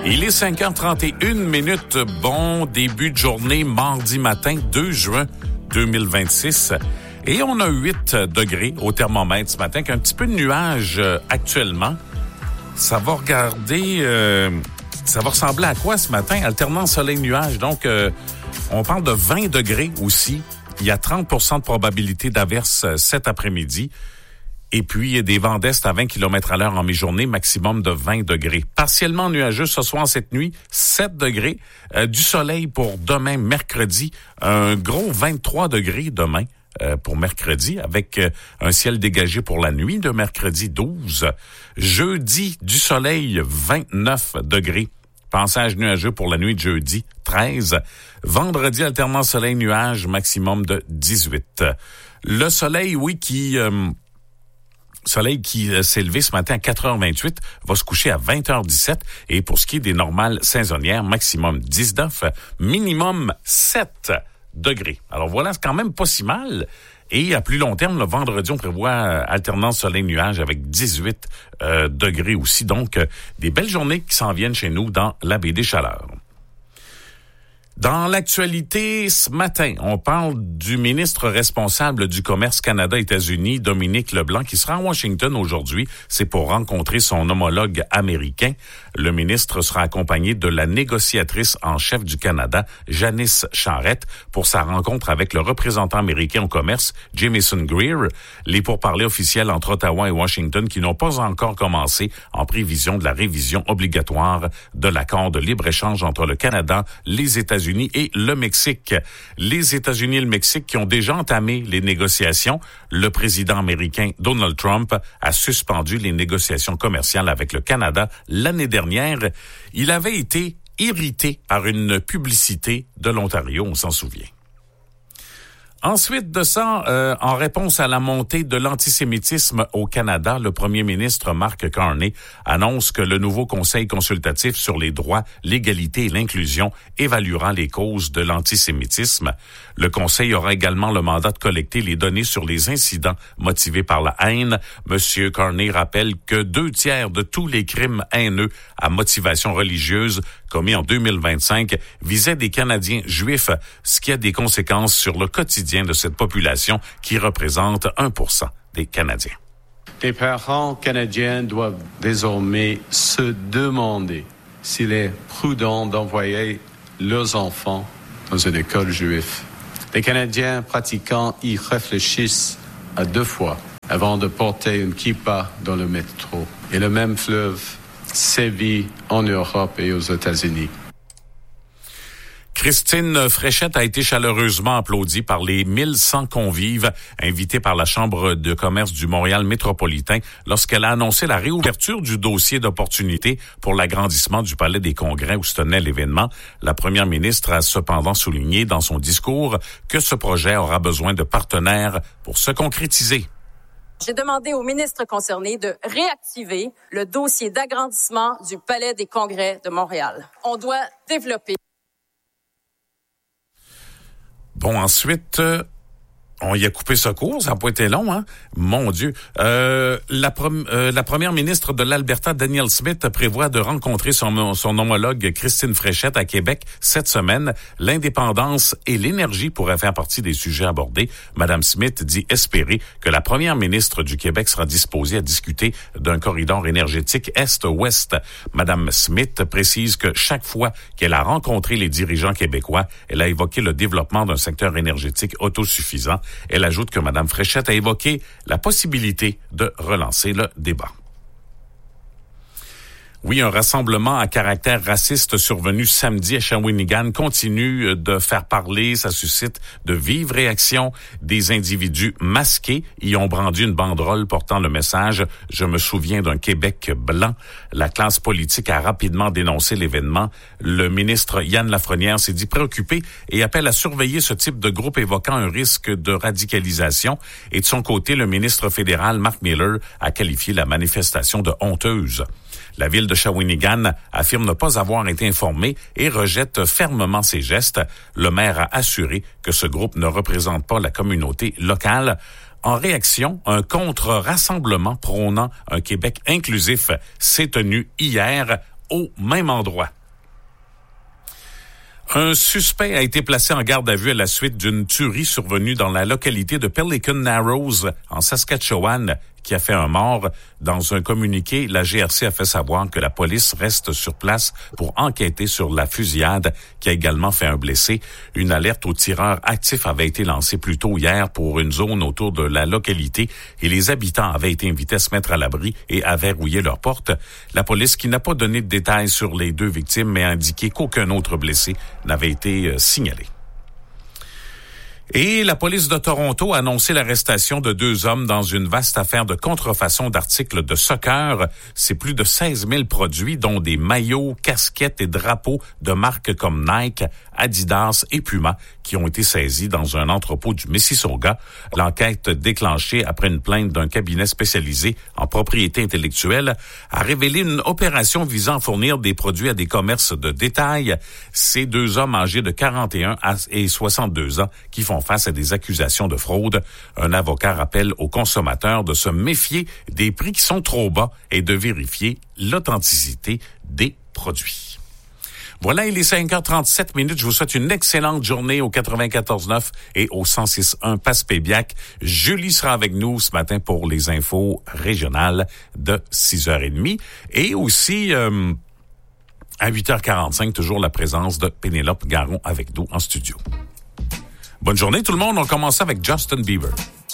Il est 5h31. Bon début de journée, mardi matin, 2 juin 2026. Et on a 8 degrés au thermomètre ce matin, qu'un petit peu de nuages actuellement. Ça va ressembler à quoi ce matin? Alternance soleil-nuage. Donc, on parle de 20 degrés aussi. Il y a 30% de probabilité d'averse cet après-midi. Et puis, il y a des vents d'est à 20 km à l'heure en mi-journée, maximum de 20 degrés. Partiellement nuageux ce soir, cette nuit, 7 degrés. Du soleil pour demain, mercredi. Un gros 23 degrés demain pour mercredi, avec un ciel dégagé pour la nuit de mercredi, 12. Jeudi, du soleil, 29 degrés. Passage nuageux pour la nuit de jeudi, 13. Vendredi, alternance soleil-nuage, maximum de 18. Le soleil, oui, qui s'est levé ce matin à 4h28, va se coucher à 20h17. Et pour ce qui est des normales saisonnières, maximum 19, minimum 7 degrés. Alors voilà, c'est quand même pas si mal. Et à plus long terme, le vendredi, on prévoit alternance soleil-nuage avec 18 degrés aussi. Donc, des belles journées qui s'en viennent chez nous dans la baie des Chaleurs. Dans l'actualité, ce matin, on parle du ministre responsable du commerce Canada-États-Unis, Dominique Leblanc, qui sera à Washington aujourd'hui. C'est pour rencontrer son homologue américain. Le ministre sera accompagné de la négociatrice en chef du Canada, Janice Charette, pour sa rencontre avec le représentant américain au commerce, Jamieson Greer. Les pourparlers officiels entre Ottawa et Washington qui n'ont pas encore commencé en prévision de la révision obligatoire de l'accord de libre-échange entre le Canada, les États-Unis et le Mexique. Les États-Unis et le Mexique qui ont déjà entamé les négociations. Le président américain Donald Trump a suspendu les négociations commerciales avec le Canada l'année dernière. Il avait été irrité par une publicité de l'Ontario, on s'en souvient. Ensuite de ça, en réponse à la montée de l'antisémitisme au Canada, le premier ministre Mark Carney annonce que le nouveau Conseil consultatif sur les droits, l'égalité et l'inclusion évaluera les causes de l'antisémitisme. Le Conseil aura également le mandat de collecter les données sur les incidents motivés par la haine. Monsieur Carney rappelle que 2/3 de tous les crimes haineux à motivation religieuse commis en 2025 visaient des Canadiens juifs, ce qui a des conséquences sur le quotidien de cette population qui représente 1% des Canadiens. Les parents canadiens doivent désormais se demander s'il est prudent d'envoyer leurs enfants dans une école juive. Les Canadiens pratiquants y réfléchissent à 2 fois avant de porter une kippa dans le métro. Et le même fleuve sévit en Europe et aux États-Unis. Christine Fréchette a été chaleureusement applaudie par les 1100 convives invités par la Chambre de commerce du Montréal métropolitain lorsqu'elle a annoncé la réouverture du dossier d'opportunité pour l'agrandissement du Palais des Congrès où se tenait l'événement. La première ministre a cependant souligné dans son discours que ce projet aura besoin de partenaires pour se concrétiser. J'ai demandé au ministre concerné de réactiver le dossier d'agrandissement du Palais des Congrès de Montréal. On doit développer. Bon, ensuite, on y a coupé ce cours, ça n'a pas été long, hein? Mon Dieu. La première ministre de l'Alberta, Danielle Smith, prévoit de rencontrer son homologue Christine Fréchette à Québec cette semaine. L'indépendance et l'énergie pourraient faire partie des sujets abordés. Madame Smith dit espérer que la première ministre du Québec sera disposée à discuter d'un corridor énergétique Est-Ouest. Madame Smith précise que chaque fois qu'elle a rencontré les dirigeants québécois, elle a évoqué le développement d'un secteur énergétique autosuffisant. Elle ajoute que Mme Fréchette a évoqué la possibilité de relancer le débat. Oui, un rassemblement à caractère raciste survenu samedi à Shawinigan continue de faire parler. Ça suscite de vives réactions. Des individus masqués y ont brandi une banderole portant le message « Je me souviens d'un Québec blanc ». La classe politique a rapidement dénoncé l'événement. Le ministre Yann Lafrenière s'est dit préoccupé et appelle à surveiller ce type de groupe évoquant un risque de radicalisation. Et de son côté, le ministre fédéral Mark Miller a qualifié la manifestation de honteuse. La ville de Shawinigan affirme ne pas avoir été informée et rejette fermement ces gestes. Le maire a assuré que ce groupe ne représente pas la communauté locale. En réaction, un contre-rassemblement prônant un Québec inclusif s'est tenu hier au même endroit. Un suspect a été placé en garde à vue à la suite d'une tuerie survenue dans la localité de Pelican Narrows, en Saskatchewan, qui a fait un mort. Dans un communiqué, la GRC a fait savoir que la police reste sur place pour enquêter sur la fusillade qui a également fait un blessé. Une alerte aux tireurs actifs avait été lancée plus tôt hier pour une zone autour de la localité et les habitants avaient été invités à se mettre à l'abri et à verrouiller leurs portes. La police, qui n'a pas donné de détails sur les deux victimes, mais a indiqué qu'aucun autre blessé n'avait été signalé. Et la police de Toronto a annoncé l'arrestation de 2 hommes dans une vaste affaire de contrefaçon d'articles de soccer. C'est plus de 16 000 produits, dont des maillots, casquettes et drapeaux de marques comme Nike, Adidas et Puma, qui ont été saisis dans un entrepôt du Mississauga. L'enquête, déclenchée après une plainte d'un cabinet spécialisé en propriété intellectuelle, a révélé une opération visant à fournir des produits à des commerces de détail. Ces 2 hommes âgés de 41 et 62 ans qui font face à des accusations de fraude. Un avocat rappelle aux consommateurs de se méfier des prix qui sont trop bas et de vérifier l'authenticité des produits. Voilà, il est 5h37. Je vous souhaite une excellente journée au 94.9 et au 106.1 Passepébiac. Julie sera avec nous ce matin pour les infos régionales de 6h30. Et aussi, à 8h45, toujours la présence de Pénélope Garon avec nous en studio. Bonne journée tout le monde, on commence avec Justin Bieber.